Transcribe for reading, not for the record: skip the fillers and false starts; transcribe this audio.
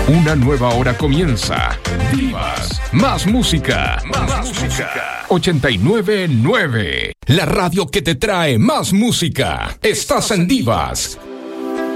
Una nueva hora comienza. Divas, más música. 89.9. La radio que te trae más música. Estás en Divas.